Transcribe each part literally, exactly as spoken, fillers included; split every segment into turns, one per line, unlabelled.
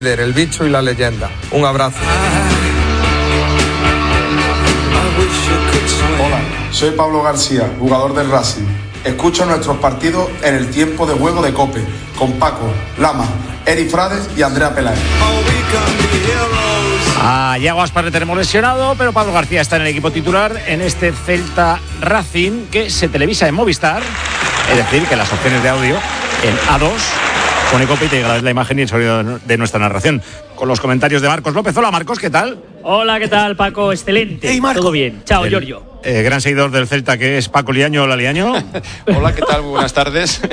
El bicho y la leyenda. Un abrazo.
Hola, soy Pablo García, jugador del Racing. Escucho nuestros partidos en el tiempo de juego de COPE, con Paco, Lama, Eri Frades y Andrea Peláez.
A Iago Aspas le tenemos lesionado, pero Pablo García está en el equipo titular en este Celta Racing que se televisa en Movistar. Es decir, que las opciones de audio en A dos pone COPE y te grabas la imagen y el sonido de nuestra narración. Con los comentarios de Marcos López. Hola, Marcos, ¿qué tal?
Hola, ¿qué tal, Paco? Excelente.
Hey, Marco.
Todo bien. Chao,
el,
Giorgio.
Eh, gran seguidor del Celta que es Paco Liaño. Hola, Liaño.
Hola, ¿qué tal? Buenas tardes.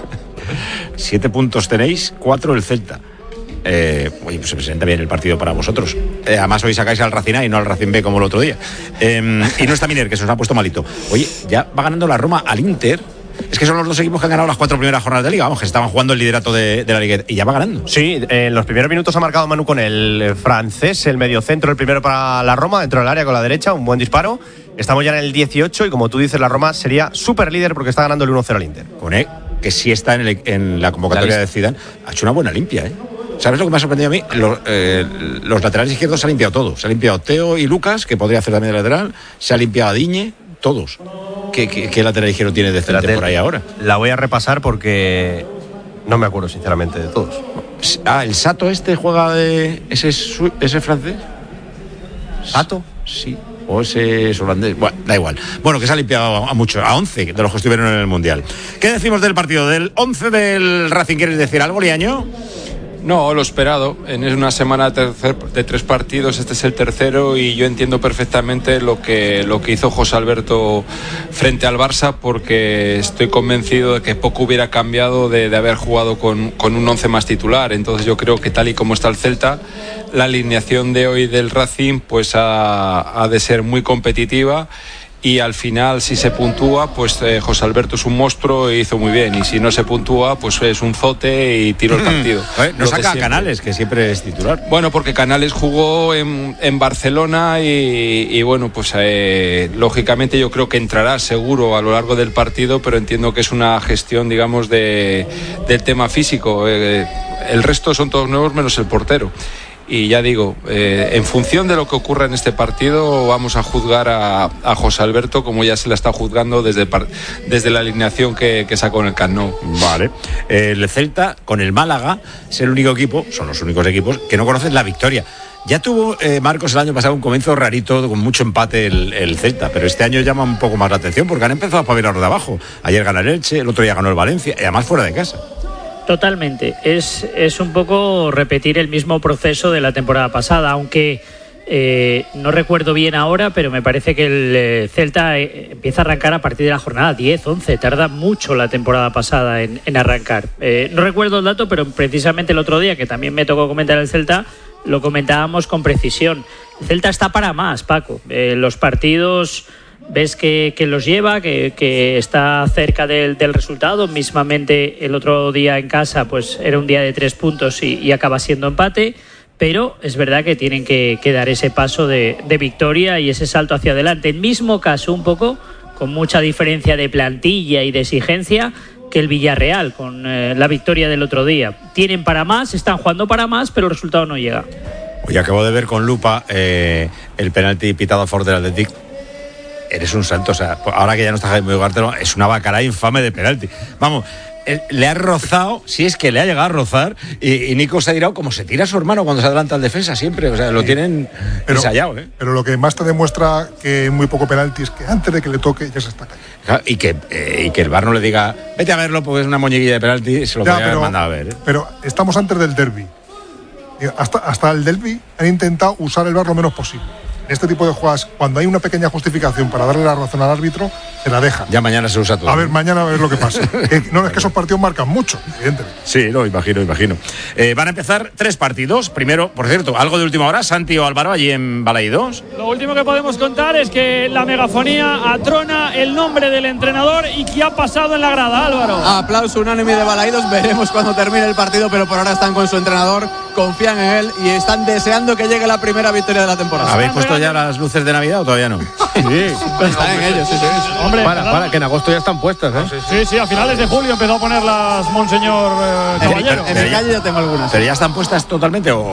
Siete puntos tenéis, cuatro el Celta. Eh, oye, pues se presenta bien el partido para vosotros. Eh, además hoy sacáis al Racing A y no al Racing B como el otro día. Eh, y no está Miner, que se nos ha puesto malito. Oye, ya va ganando la Roma al Inter. Es que son los dos equipos que han ganado las cuatro primeras jornadas de Liga. Vamos, que estaban jugando el liderato de, de la Liga y ya va ganando.
Sí, en los primeros minutos ha marcado Manu con el francés, el mediocentro, el primero para la Roma, dentro del área con la derecha, un buen disparo. Estamos ya en el dieciocho y como tú dices, la Roma sería súper líder porque está ganando el uno cero al Inter.
Pone que sí está en, el, en la convocatoria de Zidane. Ha hecho una buena limpia, ¿eh? ¿Sabes lo que me ha sorprendido a mí? Los, eh, los laterales izquierdos se ha limpiado todo. Se ha limpiado Teo y Lucas, que podría hacer también de lateral. Se ha limpiado a Diñe, todos. ¿Qué, qué, qué lateral izquierdo tiene de Celta por ahí ahora?
La voy a repasar porque no me acuerdo sinceramente de todos.
Ah, el Sato este juega de... ¿Ese, ese francés?
¿Sato?
Sí. O ese es holandés. Bueno, da igual. Bueno, que se ha limpiado a muchos, a once de los que estuvieron en el Mundial. ¿Qué decimos del partido? Del once del Racing, ¿quieres decir algo, Liaño?
No, lo esperado. En una semana tercer, de tres partidos, este es el tercero y yo entiendo perfectamente lo que, lo que hizo José Alberto frente al Barça, porque estoy convencido de que poco hubiera cambiado de, de haber jugado con, con un once más titular. Entonces yo creo que tal y como está el Celta, la alineación de hoy del Racing pues ha, ha de ser muy competitiva. Y al final, si se puntúa, pues eh, José Alberto es un monstruo e hizo muy bien. Y si no se puntúa, pues es un zote y tiró el partido.
¿Eh? No saca a Canales, que siempre es titular.
Bueno, porque Canales jugó en, en Barcelona y, y bueno, pues eh, lógicamente yo creo que entrará seguro a lo largo del partido, pero entiendo que es una gestión, digamos, de, del tema físico. Eh, el resto son todos nuevos menos el portero. Y ya digo, eh, en función de lo que ocurra en este partido, vamos a juzgar a, a José Alberto como ya se la está juzgando desde, desde la alineación que, que sacó en el Camp Nou.
Vale. El Celta con el Málaga es el único equipo, son los únicos equipos que no conocen la victoria. Ya tuvo eh, Marcos el año pasado un comienzo rarito, con mucho empate el, el Celta, pero este año llama un poco más la atención porque han empezado a pavilar de abajo. Ayer ganó el Elche, el otro día ganó el Valencia, y además fuera de casa.
Totalmente, es, es un poco repetir el mismo proceso de la temporada pasada, aunque eh, no recuerdo bien ahora, pero me parece que el eh, Celta eh, empieza a arrancar a partir de la jornada diez, once, tarda mucho la temporada pasada en, en arrancar. Eh, no recuerdo el dato, pero precisamente el otro día, que también me tocó comentar el Celta, lo comentábamos con precisión. El Celta está para más, Paco. Eh, los partidos... ves que, que los lleva, que, que está cerca del, del resultado. Mismamente el otro día en casa pues era un día de tres puntos y, y acaba siendo empate, pero es verdad que tienen que, que dar ese paso de, de victoria y ese salto hacia adelante. En mismo caso, un poco con mucha diferencia de plantilla y de exigencia que el Villarreal con eh, la victoria del otro día. Tienen para más, están jugando para más, pero el resultado no llega.
Hoy acabo de ver con lupa eh, el penalti pitado a favor del Athletic. Eres un santo, o sea, ahora que ya no está Jaime Ugarte, es una bacará infame de penalti. Vamos, él, le ha rozado, si es que le ha llegado a rozar, y, y Nico se ha tirado como se tira a su hermano cuando se adelanta al defensa siempre, o sea, lo tienen pero, ensayado, ¿eh?
Pero lo que más te demuestra que es muy poco penalti es que antes de que le toque ya se está cayendo.
Claro, y, que, eh, y que el V A R no le diga, vete a verlo porque es una moñeguilla de penalti, se lo podría haber mandado a ver, ¿eh?
Pero estamos antes del derbi. Hasta, hasta el derbi han intentado usar el V A R lo menos posible. En este tipo de jugadas, cuando hay una pequeña justificación para darle la razón al árbitro, se la dejan.
Ya mañana se usa todo.
A ver, mañana a ver lo que pasa. que, no, es que esos partidos marcan mucho, evidentemente.
Sí, lo imagino, imagino. Eh, van a empezar tres partidos. Primero, por cierto, algo de última hora, Santi o Álvaro allí en Balaídos.
Lo último que podemos contar es que la megafonía atrona el nombre del entrenador y qué ha pasado en la grada, Álvaro.
Aplauso unánime de Balaídos, veremos cuando termine el partido, pero por ahora están con su entrenador, confían en él y están deseando que llegue la primera victoria de la temporada.
Habéis puesto puesto ya las luces de Navidad o todavía no?
Sí.
Están en ellos, sí, sí.
Hombre,
Para,
¿verdad?
para, que en agosto ya están puestas, ¿eh?
Sí, sí, a finales de julio empezó a ponerlas Monseñor eh, Caballero.
En mi calle ya tengo algunas.
¿Pero ya están puestas totalmente o